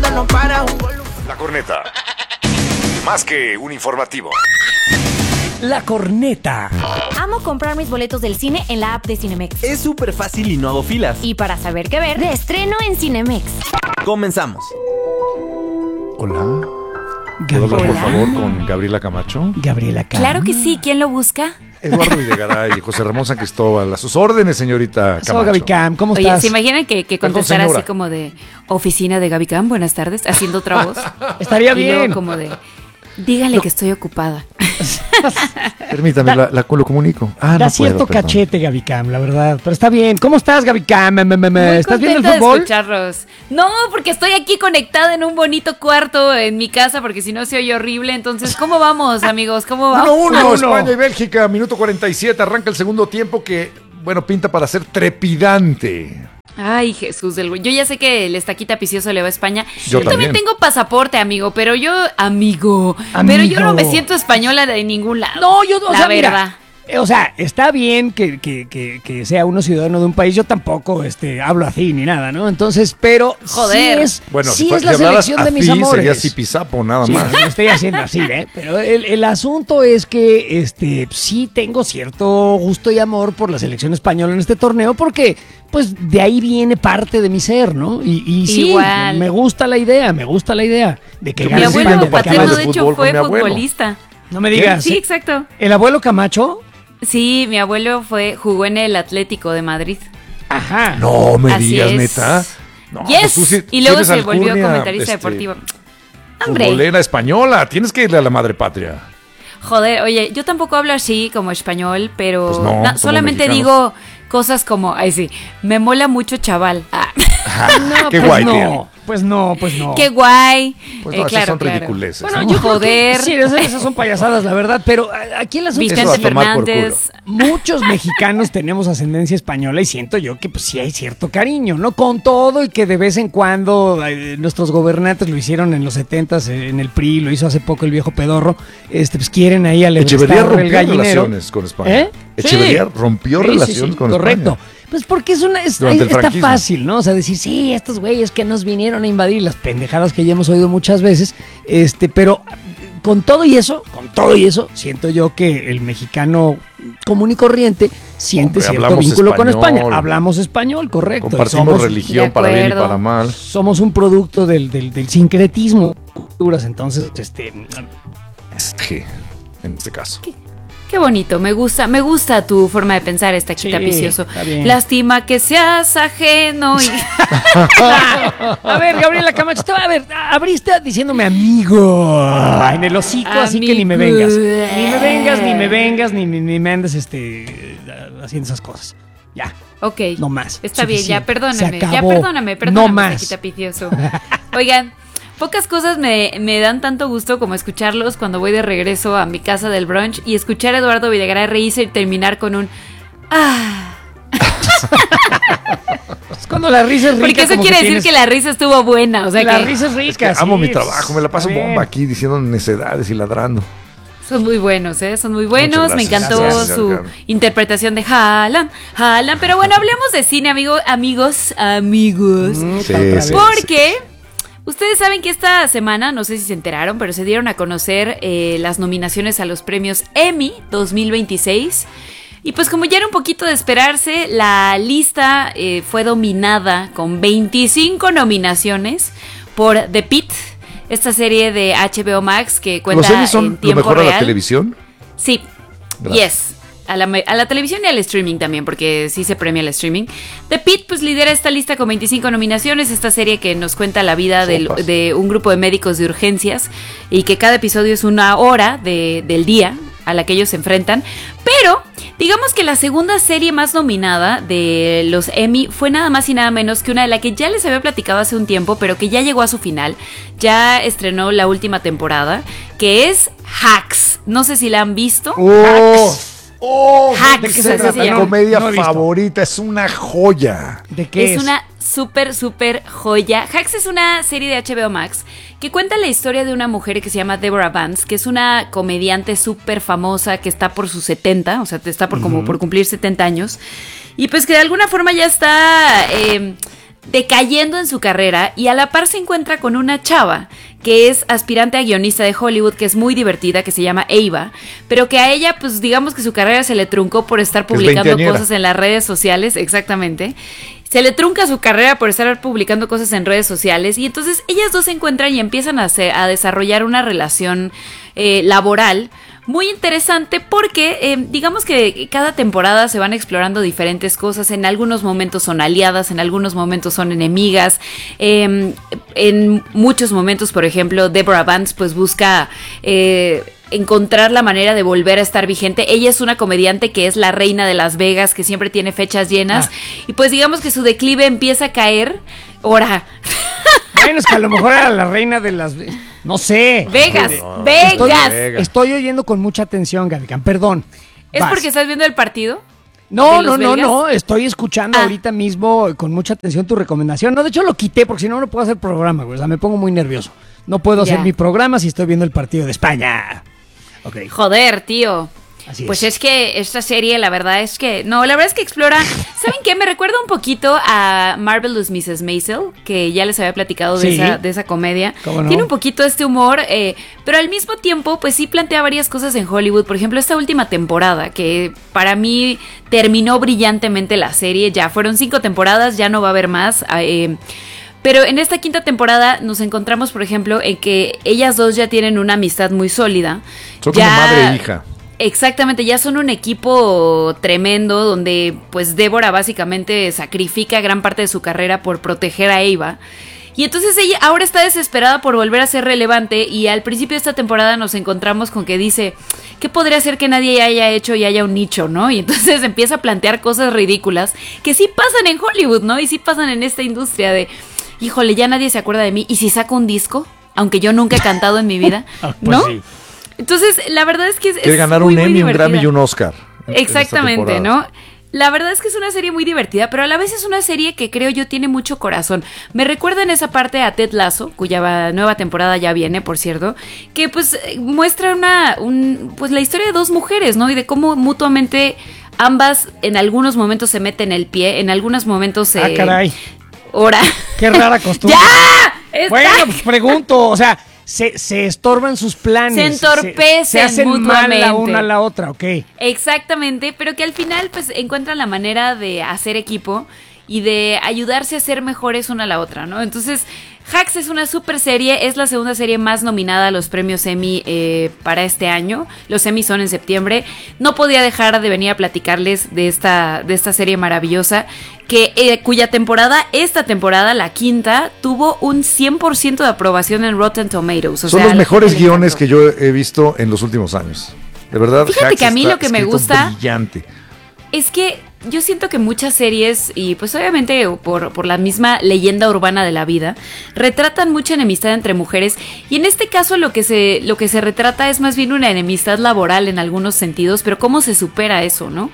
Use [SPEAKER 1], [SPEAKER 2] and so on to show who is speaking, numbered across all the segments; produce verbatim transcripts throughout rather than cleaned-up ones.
[SPEAKER 1] no para un gol.
[SPEAKER 2] La Corneta. Más que un informativo.
[SPEAKER 3] La Corneta.
[SPEAKER 4] Amo comprar mis boletos del cine en la app de Cinemex.
[SPEAKER 5] Es súper fácil y no hago filas.
[SPEAKER 4] Y para saber qué ver, de estreno en Cinemex.
[SPEAKER 5] Comenzamos.
[SPEAKER 6] Hola. ¿Puedo hablar, por favor, con Gabriela Camacho?
[SPEAKER 3] Gabriela Camacho.
[SPEAKER 7] Claro que sí. ¿Quién lo busca?
[SPEAKER 6] Eduardo Videgaray y José Ramón San Cristóbal. A sus órdenes, señorita Camacho.
[SPEAKER 3] Hola, Gaby Cam, ¿cómo
[SPEAKER 7] Oye,
[SPEAKER 3] estás?
[SPEAKER 7] ¿se imaginan que, que
[SPEAKER 6] Con
[SPEAKER 7] contestara
[SPEAKER 6] señora.
[SPEAKER 7] así como de oficina de Gaby Cam? Buenas tardes, haciendo otra voz.
[SPEAKER 3] Estaría
[SPEAKER 7] Y luego
[SPEAKER 3] bien.
[SPEAKER 7] como de, dígale
[SPEAKER 3] No.
[SPEAKER 7] que estoy ocupada.
[SPEAKER 6] Permítame, la, la, lo comunico. Ah,
[SPEAKER 3] Da
[SPEAKER 6] no
[SPEAKER 3] cierto
[SPEAKER 6] puedo, perdón.
[SPEAKER 3] cachete, Gaby Cam, la verdad. Pero está bien. ¿Cómo estás, Gaby Cam? Me, me, me, me.
[SPEAKER 7] Muy
[SPEAKER 3] ¿Estás viendo el
[SPEAKER 7] contenta de
[SPEAKER 3] fútbol?
[SPEAKER 7] escucharlos. No, porque estoy aquí conectada en un bonito cuarto en mi casa, porque si no se oye horrible. Entonces, ¿cómo vamos, amigos? ¿Cómo vamos?
[SPEAKER 6] uno uno,
[SPEAKER 3] uno.
[SPEAKER 6] España y Bélgica, minuto cuarenta y siete, arranca el segundo tiempo que, bueno, pinta para ser trepidante.
[SPEAKER 7] Ay, Jesús del güey. Yo ya sé que el estaquita vicioso le va a España.
[SPEAKER 6] Yo
[SPEAKER 7] Yo, también.
[SPEAKER 6] también.
[SPEAKER 7] tengo pasaporte, amigo, pero yo, amigo,
[SPEAKER 3] Amigo.
[SPEAKER 7] pero yo no me siento española de ningún lado.
[SPEAKER 3] No, yo, o
[SPEAKER 7] la
[SPEAKER 3] sea,
[SPEAKER 7] verdad.
[SPEAKER 3] mira, eh, o sea, está bien que, que, que, que sea uno ciudadano de un país. Yo tampoco este, hablo así ni nada, ¿no? Entonces, pero
[SPEAKER 7] Joder.
[SPEAKER 3] sí es,
[SPEAKER 6] Bueno,
[SPEAKER 3] sí
[SPEAKER 6] si,
[SPEAKER 3] es
[SPEAKER 6] si
[SPEAKER 3] la
[SPEAKER 6] hablaras
[SPEAKER 3] selección de mis
[SPEAKER 6] así,
[SPEAKER 3] amores.
[SPEAKER 6] sería Zipizapo, nada
[SPEAKER 3] Sí,
[SPEAKER 6] más.
[SPEAKER 3] lo estoy haciendo así, ¿eh? Pero el, el asunto es que este, sí tengo cierto gusto y amor por la selección española en este torneo porque, pues, de ahí viene parte de mi ser, ¿no? Y, y sí,
[SPEAKER 7] Igual.
[SPEAKER 3] me gusta la idea, me gusta la idea de que
[SPEAKER 6] Yo
[SPEAKER 7] Mi
[SPEAKER 3] gane
[SPEAKER 6] pensé
[SPEAKER 3] España,
[SPEAKER 7] abuelo
[SPEAKER 6] viendo
[SPEAKER 3] porque
[SPEAKER 7] paterno,
[SPEAKER 6] partidos
[SPEAKER 7] de
[SPEAKER 6] de
[SPEAKER 7] hecho,
[SPEAKER 6] fútbol con
[SPEAKER 7] fue
[SPEAKER 6] mi abuelo.
[SPEAKER 7] futbolista.
[SPEAKER 3] No me digas.
[SPEAKER 7] Sí,
[SPEAKER 3] ¿eh?
[SPEAKER 7] exacto.
[SPEAKER 3] ¿El abuelo Camacho?
[SPEAKER 7] Sí, mi abuelo fue jugó en el Atlético de Madrid.
[SPEAKER 3] Ajá.
[SPEAKER 6] No me
[SPEAKER 7] Así
[SPEAKER 6] digas,
[SPEAKER 7] es.
[SPEAKER 6] neta. No,
[SPEAKER 7] Yes.
[SPEAKER 6] pues tú sí
[SPEAKER 7] y luego
[SPEAKER 6] tienes
[SPEAKER 7] se volvió
[SPEAKER 6] alcurnia,
[SPEAKER 7] comentarista
[SPEAKER 6] este,
[SPEAKER 7] deportivo. Hombre,
[SPEAKER 6] Futbolera española, tienes que irle a la madre patria.
[SPEAKER 7] joder, oye, yo tampoco hablo así como español, pero
[SPEAKER 6] Pues no,
[SPEAKER 7] na-
[SPEAKER 6] somos
[SPEAKER 7] solamente
[SPEAKER 6] mexicanos.
[SPEAKER 7] digo cosas como, ay sí, me mola mucho chaval. Ah,
[SPEAKER 3] No,
[SPEAKER 6] Qué
[SPEAKER 3] pues
[SPEAKER 6] guay,
[SPEAKER 3] no.
[SPEAKER 6] tío.
[SPEAKER 3] Pues no, pues no.
[SPEAKER 7] qué guay.
[SPEAKER 6] Pues
[SPEAKER 7] Eh,
[SPEAKER 6] no, esas
[SPEAKER 7] claro,
[SPEAKER 6] son
[SPEAKER 7] claro.
[SPEAKER 6] ridiculeces.
[SPEAKER 3] Bueno,
[SPEAKER 6] ¿no?
[SPEAKER 3] yo creo que
[SPEAKER 7] Joder.
[SPEAKER 3] sí, esas, esas son payasadas, la verdad, pero a- aquí el asunto es
[SPEAKER 6] Eso a
[SPEAKER 7] Vicente
[SPEAKER 6] tomar por
[SPEAKER 7] Fernández.
[SPEAKER 3] muchos mexicanos tenemos ascendencia española y siento yo que pues sí hay cierto cariño, ¿no? Con todo y que de vez en cuando eh, nuestros gobernantes lo hicieron en los setentas, eh, en el P R I, lo hizo hace poco el viejo pedorro, este, pues quieren ahí al
[SPEAKER 6] Echeverría
[SPEAKER 3] el
[SPEAKER 6] rompió
[SPEAKER 3] gallinero.
[SPEAKER 6] relaciones con España.
[SPEAKER 3] ¿Eh?
[SPEAKER 6] Echeverría
[SPEAKER 3] Sí.
[SPEAKER 6] rompió
[SPEAKER 3] Sí, sí,
[SPEAKER 6] relaciones
[SPEAKER 3] sí,
[SPEAKER 6] con
[SPEAKER 3] correcto.
[SPEAKER 6] España.
[SPEAKER 3] Pues porque es una es,
[SPEAKER 6] Durante el
[SPEAKER 3] está
[SPEAKER 6] franquismo.
[SPEAKER 3] fácil, ¿no? O sea, decir, sí, estos güeyes que nos vinieron a invadir, las pendejadas que ya hemos oído muchas veces, este, pero con todo y eso, con todo y eso, siento yo que el mexicano común y corriente siente
[SPEAKER 6] Hombre,
[SPEAKER 3] cierto
[SPEAKER 6] hablamos
[SPEAKER 3] vínculo con
[SPEAKER 6] español.
[SPEAKER 3] España. Hablamos español, correcto. y
[SPEAKER 6] Compartimos
[SPEAKER 3] somos,
[SPEAKER 6] religión
[SPEAKER 7] de
[SPEAKER 6] para bien y
[SPEAKER 7] acuerdo.
[SPEAKER 6] para mal.
[SPEAKER 3] somos un producto del, del, del sincretismo de culturas, entonces, este,
[SPEAKER 6] Sí, en este caso.
[SPEAKER 7] Qué bonito, me gusta, me gusta tu forma de pensar, esta
[SPEAKER 3] Sí,
[SPEAKER 7] vicioso.
[SPEAKER 3] está bien.
[SPEAKER 7] Lástima que seas ajeno y
[SPEAKER 3] a ver, Gabriela Camacho, te va a ver, abriste diciéndome amigo en el hocico, así que ni me
[SPEAKER 7] Amigo.
[SPEAKER 3] vengas. Ni me vengas, ni me vengas, ni, ni, ni me andes este, haciendo esas cosas. Ya,
[SPEAKER 7] Ok.
[SPEAKER 3] no más.
[SPEAKER 7] Está bien, ya
[SPEAKER 3] Suficiente.
[SPEAKER 7] perdóname.
[SPEAKER 3] Se
[SPEAKER 7] Ya
[SPEAKER 3] acabó.
[SPEAKER 7] perdóname, perdóname,
[SPEAKER 3] No más.
[SPEAKER 7] Saquita Picioso. Oigan, pocas cosas me, me dan tanto gusto como escucharlos cuando voy de regreso a mi casa del brunch y escuchar a Eduardo Videgaray reírse y terminar con un ah.
[SPEAKER 3] Es cuando la risa es rica.
[SPEAKER 7] Porque eso
[SPEAKER 3] como
[SPEAKER 7] quiere decir
[SPEAKER 3] tienes-
[SPEAKER 7] que la risa estuvo buena. O sea
[SPEAKER 3] la
[SPEAKER 7] que
[SPEAKER 3] risa es
[SPEAKER 6] Es
[SPEAKER 3] rica.
[SPEAKER 6] que amo
[SPEAKER 3] sí,
[SPEAKER 6] mi trabajo, me la paso
[SPEAKER 3] está bien.
[SPEAKER 6] bomba aquí diciendo necedades y ladrando.
[SPEAKER 7] son muy buenos, ¿eh? Son muy buenos.
[SPEAKER 6] Muchas
[SPEAKER 7] Me
[SPEAKER 6] gracias.
[SPEAKER 7] encantó
[SPEAKER 6] Gracias,
[SPEAKER 7] su
[SPEAKER 6] Edgar.
[SPEAKER 7] interpretación de Haaland. Haaland. Pero bueno, hablemos de cine, amigo, amigos, amigos.
[SPEAKER 3] Mm,
[SPEAKER 6] Sí,
[SPEAKER 3] otra vez.
[SPEAKER 6] sí.
[SPEAKER 7] Porque ustedes saben que esta semana, no sé si se enteraron, pero se dieron a conocer eh, las nominaciones a los premios Emmy dos mil veintiséis. Y pues como ya era un poquito de esperarse, la lista eh, fue dominada con veinticinco nominaciones por The Pitt, esta serie de H B O Max que cuenta
[SPEAKER 6] ¿Los Emmys son
[SPEAKER 7] en
[SPEAKER 6] lo
[SPEAKER 7] tiempo
[SPEAKER 6] mejor a
[SPEAKER 7] real.
[SPEAKER 6] la televisión?
[SPEAKER 7] Sí,
[SPEAKER 6] Gracias.
[SPEAKER 7] yes. A la, a la televisión y al streaming también, porque sí se premia el streaming. The Pitt pues lidera esta lista con veinticinco nominaciones, esta serie que nos cuenta la vida del-
[SPEAKER 6] Sopas.
[SPEAKER 7] de un grupo de médicos de urgencias y que cada episodio es una hora de- del día a la que ellos se enfrentan. Pero digamos que la segunda serie más nominada de los Emmy fue nada más y nada menos que una de la que ya les había platicado hace un tiempo, pero que ya llegó a su final, ya estrenó la última temporada, que es Hacks. No sé si la han visto.
[SPEAKER 6] ¡Oh! ¡Oh!
[SPEAKER 7] Hacks,
[SPEAKER 6] ¿De qué
[SPEAKER 7] así
[SPEAKER 6] se
[SPEAKER 7] se
[SPEAKER 6] trata? Mi
[SPEAKER 7] llama.
[SPEAKER 6] comedia
[SPEAKER 3] No he visto.
[SPEAKER 6] favorita, es una joya.
[SPEAKER 3] ¿De qué
[SPEAKER 7] Es,
[SPEAKER 3] es?
[SPEAKER 7] una súper, súper joya. Hacks es una serie de H B O Max que cuenta la historia de una mujer que se llama Deborah Vance, que es una comediante súper famosa que está por sus setenta, o sea, está por como por cumplir setenta años. Y pues que de alguna forma ya está... eh, decayendo en su carrera y a la par se encuentra con una chava que es aspirante a guionista de Hollywood, que es muy divertida, que se llama Ava, pero que a ella, pues digamos que su carrera se le truncó por estar publicando cosas en las redes sociales, exactamente. Se le trunca su carrera por estar publicando cosas en redes sociales y entonces ellas dos se encuentran y empiezan a, hacer, a desarrollar una relación eh, laboral muy interesante porque eh, digamos que cada temporada se van explorando diferentes cosas. En algunos momentos son aliadas, en algunos momentos son enemigas. Eh, en muchos momentos, por ejemplo, Deborah Vance pues busca eh, encontrar la manera de volver a estar vigente. Ella es una comediante que es la reina de Las Vegas, que siempre tiene fechas llenas. Ah. Y pues digamos que su declive empieza a caer. Ahora...
[SPEAKER 3] Bueno, es que a lo mejor era la reina de las... No sé.
[SPEAKER 7] Vegas,
[SPEAKER 3] no,
[SPEAKER 7] Vegas.
[SPEAKER 3] Estoy, estoy oyendo con mucha atención, Gavican, perdón.
[SPEAKER 7] ¿Es
[SPEAKER 3] Vas.
[SPEAKER 7] porque estás viendo el partido?
[SPEAKER 3] No, no, no, no, estoy escuchando
[SPEAKER 7] ah.
[SPEAKER 3] ahorita mismo con mucha atención tu recomendación. No, de hecho lo quité porque si no, no puedo hacer programa, güey. O sea, me pongo muy nervioso. No puedo
[SPEAKER 7] ya.
[SPEAKER 3] hacer mi programa si estoy viendo el partido de España. Okay.
[SPEAKER 7] Joder, tío.
[SPEAKER 3] Así
[SPEAKER 7] pues
[SPEAKER 3] es.
[SPEAKER 7] es que esta serie, la verdad es que... No, la verdad es que explora... ¿Saben qué? Me recuerda un poquito a Marvelous missus Maisel, que ya les había platicado de,
[SPEAKER 3] sí.
[SPEAKER 7] esa, de esa comedia.
[SPEAKER 3] ¿Cómo no?
[SPEAKER 7] Tiene un poquito este humor, eh, pero al mismo tiempo, pues sí plantea varias cosas en Hollywood. Por ejemplo, esta última temporada, que para mí terminó brillantemente la serie. Ya fueron cinco temporadas, ya no va a haber más. Eh, Pero en esta quinta temporada nos encontramos, por ejemplo, en que ellas dos ya tienen una amistad muy sólida.
[SPEAKER 6] Son
[SPEAKER 7] ya,
[SPEAKER 6] como madre e hija.
[SPEAKER 7] Exactamente, ya son un equipo tremendo donde pues Débora básicamente sacrifica gran parte de su carrera por proteger a Ava. Y entonces ella ahora está desesperada por volver a ser relevante y al principio de esta temporada nos encontramos con que dice, ¿qué podría ser que nadie haya hecho y haya un nicho, no? Y entonces empieza a plantear cosas ridículas que sí pasan en Hollywood, ¿no? Y sí pasan en esta industria de, híjole, ya nadie se acuerda de mí. ¿Y si saco un disco? Aunque yo nunca he cantado en mi vida,
[SPEAKER 3] ah, pues
[SPEAKER 7] ¿no?
[SPEAKER 3] Sí.
[SPEAKER 7] Entonces, la verdad es que es,
[SPEAKER 6] Quiere
[SPEAKER 7] es
[SPEAKER 6] ganar
[SPEAKER 7] muy,
[SPEAKER 6] un
[SPEAKER 7] muy
[SPEAKER 6] Emmy, un
[SPEAKER 7] divertida.
[SPEAKER 6] Grammy y un Oscar.
[SPEAKER 7] Exactamente, ¿no? La verdad es que es una serie muy divertida, pero a la vez es una serie que creo yo tiene mucho corazón. Me recuerda en esa parte a Ted Lasso, cuya nueva temporada ya viene, por cierto, que pues muestra una, un, pues la historia de dos mujeres, ¿no? Y de cómo mutuamente ambas en algunos momentos se meten el pie, en algunos momentos se...
[SPEAKER 3] Ah, caray.
[SPEAKER 7] Ahora.
[SPEAKER 3] Qué rara costumbre.
[SPEAKER 7] ¡Ya! Está...
[SPEAKER 3] Bueno, pues pregunto, o sea... Se, se estorban sus planes.
[SPEAKER 7] Se entorpecen
[SPEAKER 3] Se, se hacen
[SPEAKER 7] mutuamente.
[SPEAKER 3] mal la una a la otra, ok.
[SPEAKER 7] Exactamente, pero que al final pues encuentran la manera de hacer equipo y de ayudarse a ser mejores una a la otra, ¿no? Entonces, Hacks es una super serie, es la segunda serie más nominada a los premios Emmy eh, para este año. Los Emmy son en septiembre. No podía dejar de venir a platicarles de esta, de esta serie maravillosa, que eh, cuya temporada, esta temporada, la quinta, tuvo un cien por ciento de aprobación en Rotten Tomatoes. O
[SPEAKER 6] Son
[SPEAKER 7] sea,
[SPEAKER 6] los mejores
[SPEAKER 7] le
[SPEAKER 6] guiones
[SPEAKER 7] encantó.
[SPEAKER 6] que yo he visto en los últimos años. De verdad,
[SPEAKER 7] Fíjate
[SPEAKER 6] Hacks
[SPEAKER 7] que a mí
[SPEAKER 6] está
[SPEAKER 7] lo que me
[SPEAKER 6] escrito
[SPEAKER 7] gusta-
[SPEAKER 6] brillante.
[SPEAKER 7] Es que yo siento que muchas series, y pues obviamente por, por la misma leyenda urbana de la vida, retratan mucha enemistad entre mujeres, y en este caso lo que se, lo que se retrata es más bien una enemistad laboral en algunos sentidos, pero cómo se supera eso, ¿no?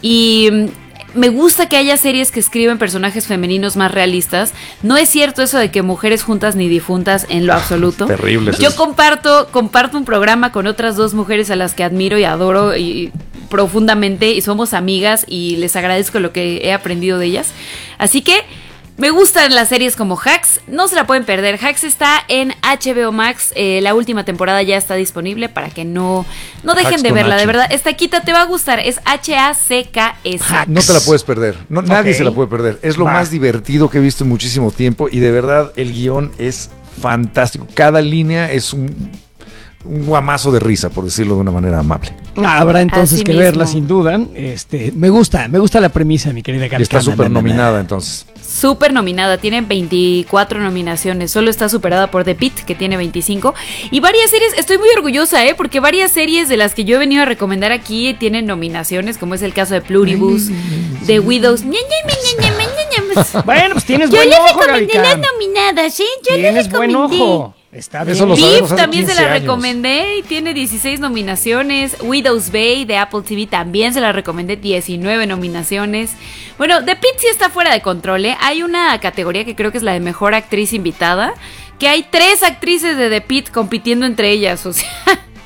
[SPEAKER 7] Y mm, me gusta que haya series que escriben personajes femeninos más realistas. No es cierto eso de que mujeres juntas ni difuntas en lo absoluto.
[SPEAKER 6] Terrible.
[SPEAKER 7] Yo comparto, comparto un programa con otras dos mujeres a las que admiro y adoro y profundamente, y somos amigas y les agradezco lo que he aprendido de ellas. Así que me gustan las series como Hacks, no se la pueden perder. Hacks está en H B O Max, eh, la última temporada ya está disponible para que no, no dejen
[SPEAKER 6] Hacks
[SPEAKER 7] de
[SPEAKER 6] con
[SPEAKER 7] verla,
[SPEAKER 6] H.
[SPEAKER 7] de verdad. Esta quita te va a gustar, es H A C K S.
[SPEAKER 6] No te la puedes perder. No, Nadie
[SPEAKER 3] Ok.
[SPEAKER 6] se la puede perder. Es lo
[SPEAKER 3] Va.
[SPEAKER 6] más divertido que he visto en muchísimo tiempo y de verdad el guión es fantástico. Cada línea es un, un guamazo de risa, por decirlo de una manera amable.
[SPEAKER 3] Habrá entonces
[SPEAKER 7] Así
[SPEAKER 3] que
[SPEAKER 7] mismo.
[SPEAKER 3] verla sin duda. Este, me gusta, me gusta la premisa, mi querida
[SPEAKER 6] Y
[SPEAKER 3] Gaby.
[SPEAKER 6] está súper nominada entonces.
[SPEAKER 7] Súper nominada, tiene veinticuatro nominaciones, solo está superada por The Pitt, que tiene veinticinco, y varias series, estoy muy orgullosa, ¿eh? Porque varias series de las que yo he venido a recomendar aquí tienen nominaciones, como es el caso de Pluribus, The Widows. Ña, ña, ña, ña, ña, ña, ña.
[SPEAKER 3] Bueno, pues tienes
[SPEAKER 7] Yo
[SPEAKER 3] buen
[SPEAKER 7] les
[SPEAKER 3] ojo,
[SPEAKER 7] recomendé
[SPEAKER 3] Gaby.
[SPEAKER 7] las nominadas, ¿eh? Yo les
[SPEAKER 3] Tienes buen
[SPEAKER 7] recomendé.
[SPEAKER 3] ojo. Está bien.
[SPEAKER 6] Eso lo sabemos
[SPEAKER 7] Beef
[SPEAKER 6] hace
[SPEAKER 7] también se
[SPEAKER 6] quince
[SPEAKER 7] la
[SPEAKER 6] años.
[SPEAKER 7] recomendé y tiene dieciséis nominaciones. Widow's Bay de Apple T V también se la recomendé, diecinueve nominaciones. Bueno, The Pitt sí está fuera de control, ¿eh? Hay una categoría que creo que es la de mejor actriz invitada, que hay tres actrices de The Pitt compitiendo entre ellas, o sea.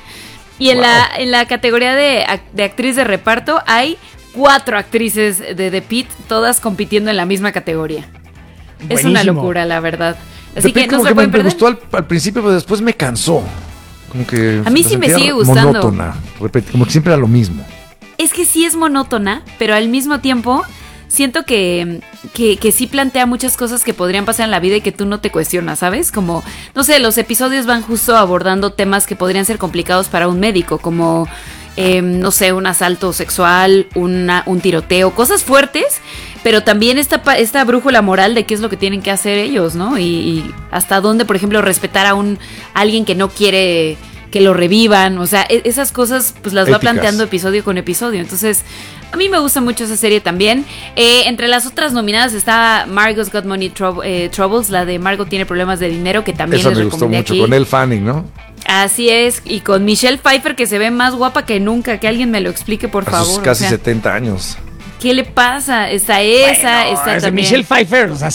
[SPEAKER 7] Y en,
[SPEAKER 6] Wow.
[SPEAKER 7] la, en la categoría de, ac- de actriz de reparto hay cuatro actrices de The Pitt, todas compitiendo en la misma categoría. Es una
[SPEAKER 3] Buenísimo.
[SPEAKER 7] locura, la verdad. Así
[SPEAKER 6] The
[SPEAKER 7] que
[SPEAKER 6] Pitt
[SPEAKER 7] no
[SPEAKER 6] como
[SPEAKER 7] se
[SPEAKER 6] que
[SPEAKER 7] pueden
[SPEAKER 6] me, me
[SPEAKER 7] perder.
[SPEAKER 6] gustó al, al principio, pero después me cansó. Como que
[SPEAKER 7] A mí
[SPEAKER 6] la
[SPEAKER 7] sí me
[SPEAKER 6] sentía
[SPEAKER 7] sigue gustando.
[SPEAKER 6] monótona, repet- como que siempre era lo mismo.
[SPEAKER 7] Es que sí es monótona, pero al mismo tiempo siento que, que, que sí plantea muchas cosas que podrían pasar en la vida y que tú no te cuestionas, ¿sabes? Como, no sé, los episodios van justo abordando temas que podrían ser complicados para un médico, como, eh, no sé, un asalto sexual, una, un tiroteo, cosas fuertes, pero también esta, pa- esta brújula moral de qué es lo que tienen que hacer ellos, ¿no? Y, y hasta dónde, por ejemplo, respetar a un a alguien que no quiere que lo revivan, o sea, e- esas cosas pues las va
[SPEAKER 6] Éticas.
[SPEAKER 7] planteando episodio con episodio, entonces a mí me gusta mucho esa serie también. Eh, entre las otras nominadas está Margot's Got Money Trou- eh, Troubles, la de Margot tiene problemas de dinero, que también
[SPEAKER 6] Esa
[SPEAKER 7] les
[SPEAKER 6] me gustó
[SPEAKER 7] recomendé
[SPEAKER 6] mucho,
[SPEAKER 7] aquí.
[SPEAKER 6] con Elle Fanning, ¿no?
[SPEAKER 7] Así es, y con Michelle Pfeiffer, que se ve más guapa que nunca, que alguien me lo explique, por
[SPEAKER 6] A
[SPEAKER 7] favor.
[SPEAKER 6] sus
[SPEAKER 7] o
[SPEAKER 6] casi
[SPEAKER 7] sea,
[SPEAKER 6] setenta años.
[SPEAKER 7] ¿qué le pasa? Está esa,
[SPEAKER 3] Bueno,
[SPEAKER 7] está
[SPEAKER 3] es de
[SPEAKER 7] también.
[SPEAKER 3] Michelle Pfeiffer, o sea,